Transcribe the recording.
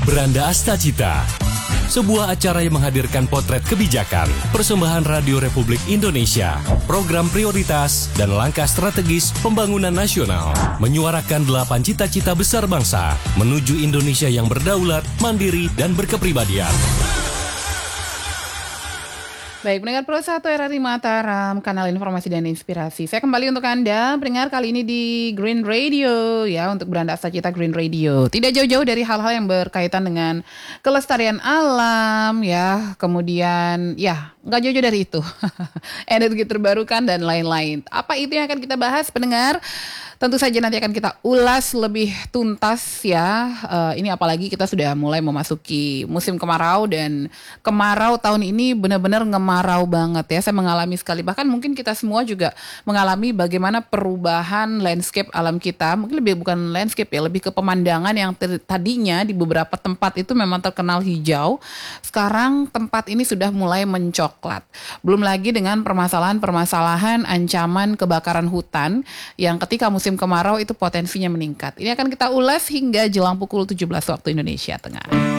Beranda Astacita, sebuah acara yang menghadirkan potret kebijakan, persembahan Radio Republik Indonesia, program prioritas, dan langkah strategis pembangunan nasional, menyuarakan 8 cita-cita besar bangsa menuju Indonesia yang berdaulat, mandiri, dan berkepribadian. Baik, pendengar Pro 1 RRI Mataram, kanal informasi dan inspirasi. Saya kembali untuk Anda, pendengar kali ini di Green Radio, ya, untuk Beranda Astacita Green Radio. Tidak jauh-jauh dari hal-hal yang berkaitan dengan kelestarian alam, ya, kemudian, ya, nggak jauh-jauh dari itu. Energi terbarukan dan lain-lain. Apa itu yang akan kita bahas, pendengar? Tentu saja nanti akan kita ulas lebih tuntas, ya. Ini apalagi kita sudah mulai memasuki musim kemarau, dan kemarau tahun ini benar-benar ngemarau banget, ya. Saya mengalami sekali, bahkan mungkin kita semua juga mengalami bagaimana perubahan landscape alam kita. Mungkin bukan landscape, ya, lebih ke pemandangan yang tadinya di beberapa tempat itu memang terkenal hijau. Sekarang tempat ini sudah mulai mencoklat. Belum lagi dengan permasalahan ancaman kebakaran hutan yang ketika musim kemarau itu potensinya meningkat. Ini akan kita ulas hingga jelang pukul 17 waktu Indonesia Tengah.